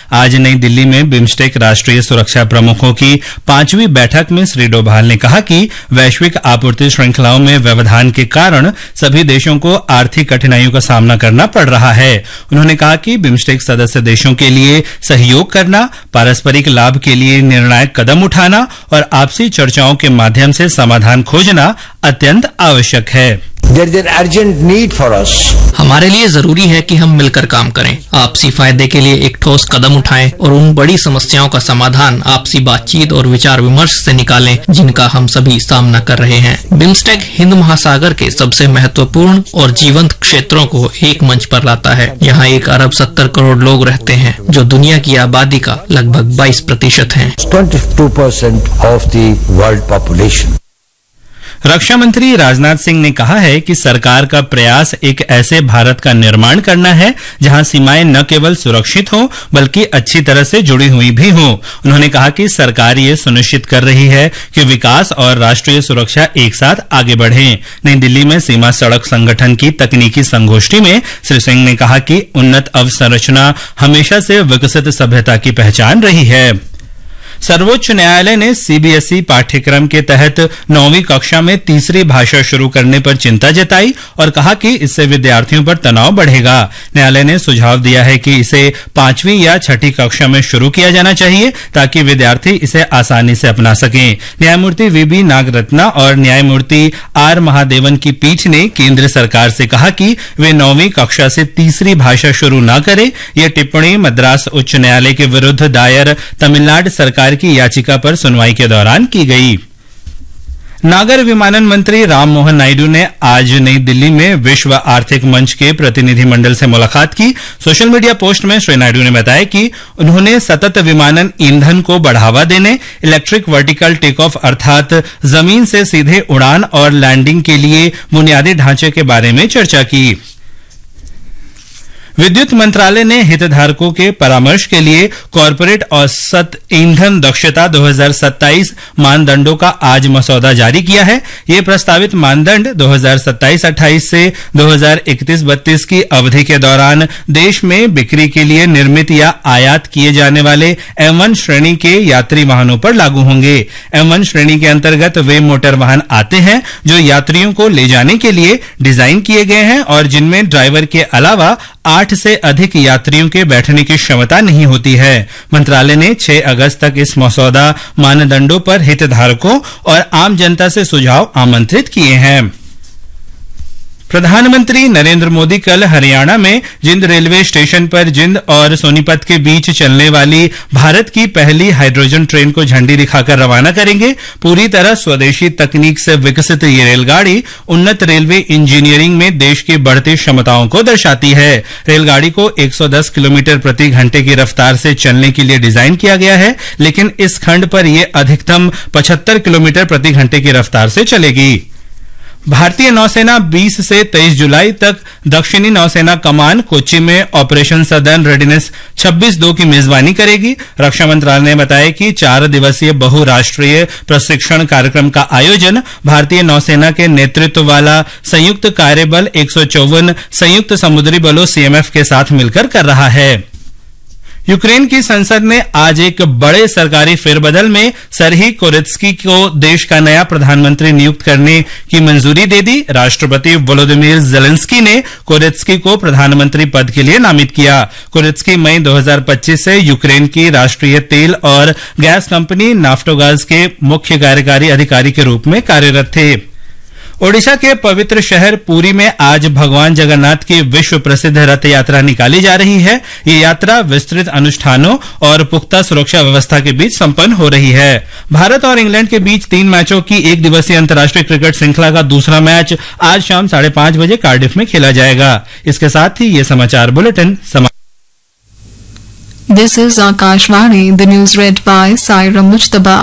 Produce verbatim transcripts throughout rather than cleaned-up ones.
आज नई दिल्ली में बिम्स्टेक राष्ट्रीय सुरक्षा प्रमुखों की पांचवी बैठक में श्री डोभाल ने कहा कि वैश्विक आपूर्ति श्रृंखलाओं में व्यवधान के कारण सभी देशों को आर्थिक कठिनाइयों का सामना करना पड़ रहा है। उन्होंने कहा कि बिम्स्टेक सदस्य देशों के लिए सहयोग करना, पारस्परिक लाभ के लिए निर्णायक कदम उठाना और आपसी चर्चाओं के माध्यम से समाधान खोजना अत्यंत आवश्यक है। There is an urgent need for us. हमारे लिए जरूरी है कि हम मिलकर काम करें, आपसी फायदे के लिए एक ठोस कदम उठाएं और उन बड़ी समस्याओं का समाधान आपसी बातचीत और विचार विमर्श से निकालें जिनका हम सभी सामना कर रहे हैं। बिम्स्टेक हिंद महासागर के सबसे महत्वपूर्ण और जीवंत क्षेत्रों को एक मंच पर लाता है। यहाँ एक अरब सत्तर करोड़ लोग रहते हैं, जो दुनिया की आबादी का लगभग बाईस प्रतिशत है। twenty-two percent of the world population. रक्षा मंत्री राजनाथ सिंह ने कहा है कि सरकार का प्रयास एक ऐसे भारत का निर्माण करना है जहां सीमाएं न केवल सुरक्षित हों बल्कि अच्छी तरह से जुड़ी हुई भी हों। उन्होंने कहा कि सरकार ये सुनिश्चित कर रही है कि विकास और राष्ट्रीय सुरक्षा एक साथ आगे बढ़ें। नई दिल्ली में सीमा सड़क संगठन की तकनीकी संगोष्ठी में श्री सिंह ने कहा कि उन्नत अवसंरचना हमेशा से विकसित सभ्यता की पहचान रही है। सर्वोच्च न्यायालय ने सीबीएसई पाठ्यक्रम के तहत नौवीं कक्षा में तीसरी भाषा शुरू करने पर चिंता जताई और कहा कि इससे विद्यार्थियों पर तनाव बढ़ेगा। न्यायालय ने सुझाव दिया है कि इसे पांचवी या छठी कक्षा में शुरू किया जाना चाहिए ताकि विद्यार्थी इसे आसानी से अपना सकें। न्यायमूर्ति वीबी नागरत्ना और न्यायमूर्ति आर महादेवन की पीठ ने केंद्र सरकार से कहा कि वे नौवीं कक्षा से तीसरी भाषा शुरू न करे। यह टिप्पणी मद्रास उच्च न्यायालय के विरुद्ध दायर तमिलनाडु सरकार की याचिका पर सुनवाई के दौरान की गई। नागर विमानन मंत्री राम मोहन नायडू ने आज नई दिल्ली में विश्व आर्थिक मंच के प्रतिनिधिमंडल से मुलाकात की। सोशल मीडिया पोस्ट में श्री नायडू ने बताया कि उन्होंने सतत विमानन ईंधन को बढ़ावा देने, इलेक्ट्रिक वर्टिकल टेक ऑफ अर्थात जमीन से सीधे उड़ान और लैंडिंग के लिए बुनियादी ढांचे के बारे में चर्चा की। विद्युत मंत्रालय ने हितधारकों के परामर्श के लिए कॉर्पोरेट औसत ईंधन दक्षता दो हज़ार सत्ताईस मानदंडों का आज मसौदा जारी किया है। ये प्रस्तावित मानदंड दो हज़ार सत्ताईस अट्ठाईस से दो हज़ार इकतीस बत्तीस की अवधि के दौरान देश में बिक्री के लिए निर्मित या आयात किए जाने वाले एम वन श्रेणी के यात्री वाहनों पर लागू होंगे। एम वन श्रेणी के अंतर्गत वे मोटर वाहन आते हैं जो यात्रियों को ले जाने के लिए डिजाइन किए गए हैं और जिनमें ड्राइवर के अलावा आठ से अधिक यात्रियों के बैठने की क्षमता नहीं होती है। मंत्रालय ने छह अगस्त तक इस मसौदा मानदंडों पर हितधारकों और आम जनता से सुझाव आमंत्रित किए हैं। प्रधानमंत्री नरेंद्र मोदी कल हरियाणा में जिंद रेलवे स्टेशन पर जिंद और सोनीपत के बीच चलने वाली भारत की पहली हाइड्रोजन ट्रेन को झंडी दिखाकर रवाना करेंगे। पूरी तरह स्वदेशी तकनीक से विकसित ये रेलगाड़ी उन्नत रेलवे इंजीनियरिंग में देश की बढ़ती क्षमताओं को दर्शाती है। रेलगाड़ी को एक सौ दस किलोमीटर प्रति घंटे की रफ्तार से चलने के लिए डिजाइन किया गया है, लेकिन इस खंड पर यह अधिकतम पचहत्तर किलोमीटर प्रति घंटे की रफ्तार से चलेगी। भारतीय नौसेना बीस से तेईस जुलाई तक दक्षिणी नौसेना कमान कोच्चि में ऑपरेशन सदर्न रेडीनेस छब्बीस दो की मेजबानी करेगी। रक्षा मंत्रालय ने बताया कि चार दिवसीय बहुराष्ट्रीय प्रशिक्षण कार्यक्रम का आयोजन भारतीय नौसेना के नेतृत्व वाला संयुक्त कार्यबल एक सौ चौवन संयुक्त समुद्री बलों सीएमएफ के साथ मिलकर कर रहा है। यूक्रेन की संसद ने आज एक बड़े सरकारी फेरबदल में सरही कोरेत्स्की को देश का नया प्रधानमंत्री नियुक्त करने की मंजूरी दे दी। राष्ट्रपति वोलोदिमीर जेलेंस्की ने कोरेत्स्की को प्रधानमंत्री पद के लिए नामित किया। कोरेत्स्की मई दो हज़ार पच्चीस से यूक्रेन की राष्ट्रीय तेल और गैस कंपनी नाफ्टोगाज के मुख्य कार्यकारी अधिकारी के रूप में कार्यरत थे। ओडिशा के पवित्र शहर पुरी में आज भगवान जगन्नाथ की विश्व प्रसिद्ध रथ यात्रा निकाली जा रही है। ये यात्रा विस्तृत अनुष्ठानों और पुख्ता सुरक्षा व्यवस्था के बीच संपन्न हो रही है। भारत और इंग्लैंड के बीच तीन मैचों की एक दिवसीय अंतर्राष्ट्रीय क्रिकेट श्रृंखला का दूसरा मैच आज शाम साढ़े पांच बजे कार्डिफ में खेला जाएगा। इसके साथ ही ये समाचार बुलेटिन समाप्त। This is Akashvani, the news red bye Saira Mujtaba.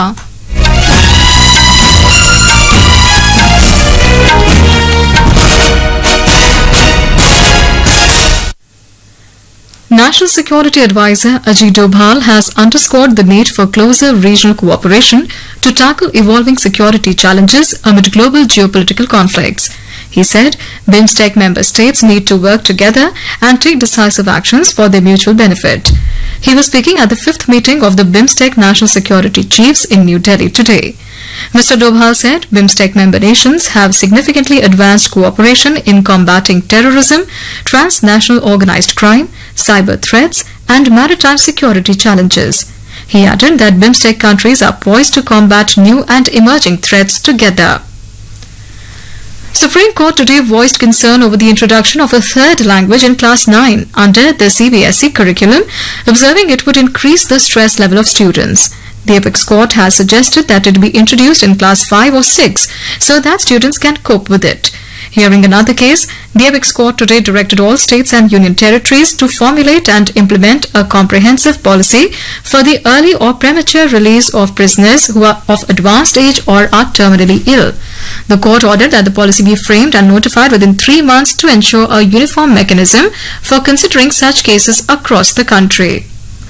National Security Advisor Ajit Doval has underscored the need for closer regional cooperation to tackle evolving security challenges amid global geopolitical conflicts. He said BIMSTEC member states need to work together and take decisive actions for their mutual benefit. He was speaking at the fifth meeting of the BIMSTEC National Security Chiefs in New Delhi today. Mister Dobhal said BIMSTEC member nations have significantly advanced cooperation in combating terrorism, transnational organized crime, cyber threats, and maritime security challenges. He added that BIMSTEC countries are poised to combat new and emerging threats together. Supreme Court today voiced concern over the introduction of a third language in Class nine under the C B S E curriculum, observing it would increase the stress level of students. The Apex Court has suggested that it be introduced in Class five or six so that students can cope with it. Hearing another case, the Apex Court today directed all states and union territories to formulate and implement a comprehensive policy for the early or premature release of prisoners who are of advanced age or are terminally ill. The court ordered that the policy be framed and notified within three months to ensure a uniform mechanism for considering such cases across the country.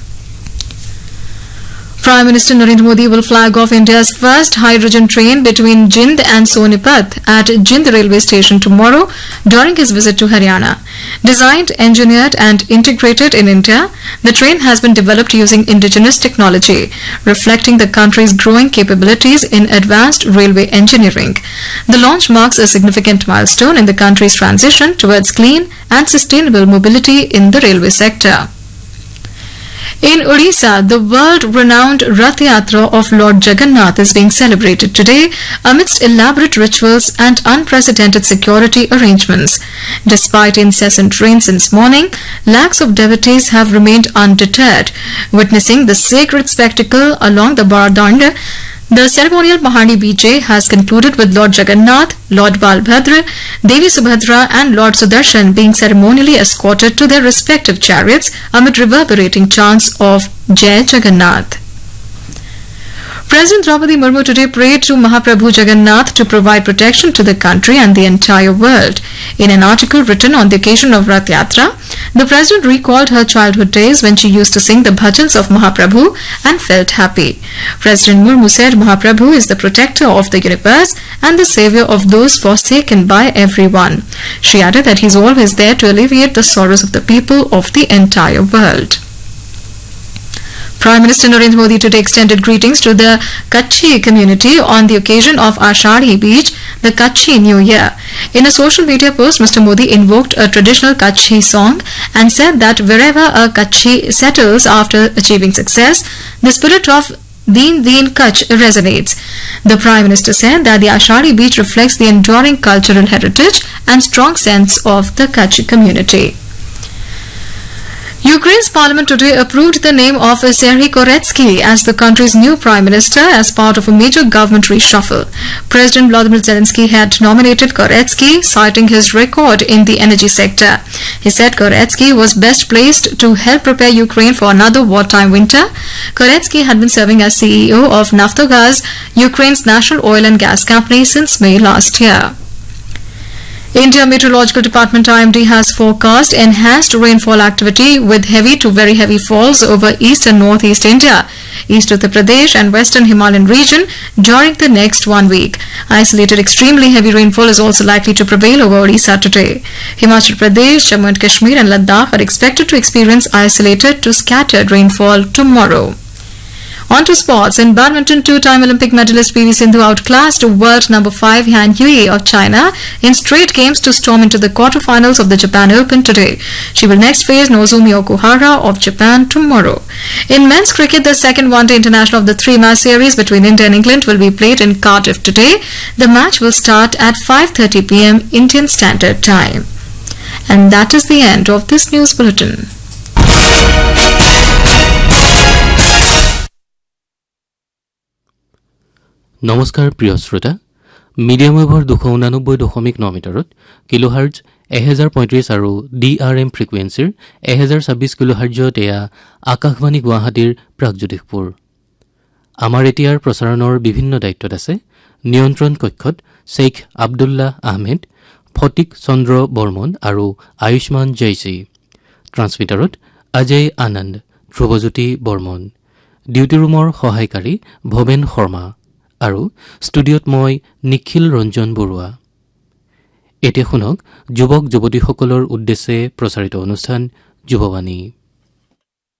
Prime Minister Narendra Modi will flag off India's first hydrogen train between Jind and Sonipat at Jind railway station tomorrow during his visit to Haryana. Designed, engineered and integrated in India, the train has been developed using indigenous technology, reflecting the country's growing capabilities in advanced railway engineering. The launch marks a significant milestone in the country's transition towards clean and sustainable mobility in the railway sector. In Odisha, the world-renowned Rath Yatra of Lord Jagannath is being celebrated today amidst elaborate rituals and unprecedented security arrangements. Despite incessant rain since morning, lakhs of devotees have remained undeterred, witnessing the sacred spectacle along the Baradanda. The ceremonial Mahani Bijay has concluded with Lord Jagannath, Lord Balbhadra, Devi Subhadra and Lord Sudarshan being ceremonially escorted to their respective chariots amid reverberating chants of Jai Jagannath. President Draupadi Murmu today prayed to Mahaprabhu Jagannath to provide protection to the country and the entire world. In an article written on the occasion of Rath Yatra, the President recalled her childhood days when she used to sing the bhajans of Mahaprabhu and felt happy. President Murmu said Mahaprabhu is the protector of the universe and the savior of those forsaken by everyone. She added that he is always there to alleviate the sorrows of the people of the entire world. Prime Minister Narendra Modi today extended greetings to the Kutchi community on the occasion of Ashadhi Beach, the Kutchi New Year. In a social media post, Mister Modi invoked a traditional Kutchi song and said that wherever a Kutchi settles after achieving success, the spirit of Deen Deen Kutch resonates. The Prime Minister said that the Ashadhi Beach reflects the enduring cultural heritage and strong sense of the Kutchi community. Ukraine's parliament today approved the name of Serhiy Koretsky as the country's new prime minister as part of a major government reshuffle. President Volodymyr Zelensky had nominated Koretsky, citing his record in the energy sector. He said Koretsky was best placed to help prepare Ukraine for another wartime winter. Koretsky had been serving as C E O of Naftogaz, Ukraine's national oil and gas company, since May last year. India Meteorological Department I M D has forecast enhanced rainfall activity with heavy to very heavy falls over east and northeast India, East Uttar Pradesh and western Himalayan region during the next one week. Isolated extremely heavy rainfall is also likely to prevail over Odisha today. Himachal Pradesh, Jammu and Kashmir and Ladakh are expected to experience isolated to scattered rainfall tomorrow. On to sports. In badminton, two-time Olympic medalist P V Sindhu outclassed world number five Han Yue of China in straight games to storm into the quarterfinals of the Japan Open today. She will next face Nozomi Okuhara of Japan tomorrow. In men's cricket, the second one-day international of the three-match series between India and England will be played in Cardiff today. The match will start at five thirty p m Indian Standard Time. And that is the end of this news bulletin. নমস্কাৰ প্ৰিয় শ্ৰোতা medium ৱেভৰ দুশ ঊনানব্বৈ দশমিক ন মিটাৰত কিলোহাৰ্জ এক হাজাৰ পঁয়ত্ৰিশ আৰু D R M ফ্ৰিকুৱেন্সিৰ এক হাজাৰ ছাব্বিছ কিলোহাৰ্জত এয়া আকাশবাণী গুৱাহাটীৰ প্ৰাগজ্যোতিষপুৰ। আমাৰ এতিয়াৰ প্ৰচাৰণৰ বিভিন্ন দায়িত্বত আছে নিয়ন্ত্ৰণ কক্ষত শ্বেইখ আব্দুল্লাহ আহমেদ, ফটিক চন্দ্ৰ বৰ্মন আৰু আয়ুষ্মান জয়সী। ট্ৰান্সমিটাৰত অজয় আনন্দ, ধ্ৰুৱজ্যোতি বৰ্মন। ডিউটি ৰুমৰ সহায়কাৰী ভৱেন শৰ্মা আৰু ষ্টুডিঅ'ত মই নিখিল ৰঞ্জন বৰুৱা। এতিয়া শুনক যুৱক যুৱতীসকলৰ উদ্দেশ্যে প্ৰচাৰিত অনুষ্ঠান যুৱবাণী।